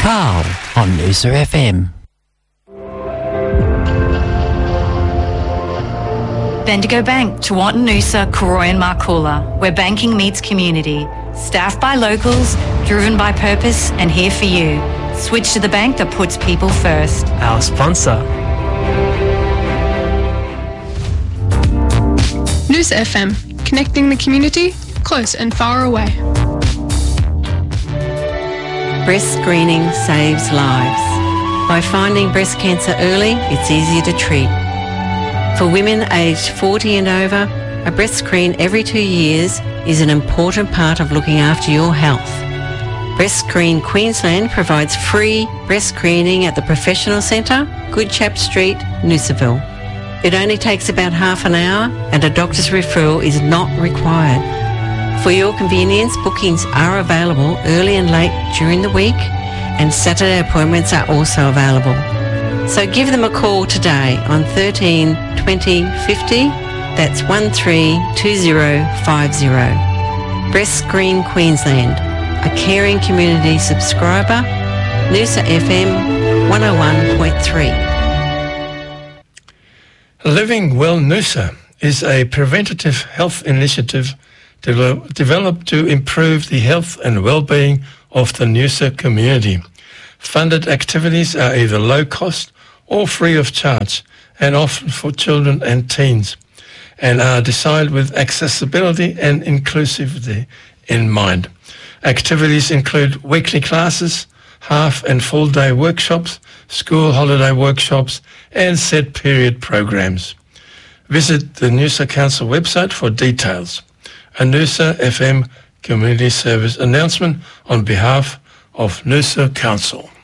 Carl on Noosa FM. Bendigo Bank, Tewantin Noosa, Koroy and Markoola, where banking meets community. Staffed by locals, driven by purpose and here for you. Switch to the bank that puts people first. Our sponsor. Noosa FM, connecting the community, close and far away. Breast screening saves lives. By finding breast cancer early, it's easier to treat. For women aged 40 and over, a breast screen every 2 years is an important part of looking after your health. Breast Screen Queensland provides free breast screening at the Professional Centre, Goodchap Street, Noosaville. It only takes about half an hour and a doctor's referral is not required. For your convenience, bookings are available early and late during the week and Saturday appointments are also available. So give them a call today on 13 20 50. That's 132050. Breast Screen Queensland, a caring community subscriber, Noosa FM 101.3. Living Well Noosa is a preventative health initiative developed to improve the health and well-being of the Noosa community. Funded activities are either low cost or free of charge and often for children and teens, and are designed with accessibility and inclusivity in mind. Activities include weekly classes, half and full day workshops, school holiday workshops, and set period programs. Visit the Noosa Council website for details. A Noosa FM Community Service announcement on behalf of Noosa Council.